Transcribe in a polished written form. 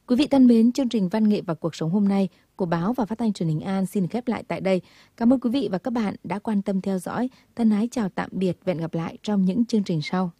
Quý vị thân mến, chương trình Văn nghệ và cuộc sống hôm nay của báo và phát thanh truyền hình An xin khép lại tại đây. Cảm ơn quý vị và các bạn đã quan tâm theo dõi. Thân ái chào tạm biệt và hẹn gặp lại trong những chương trình sau.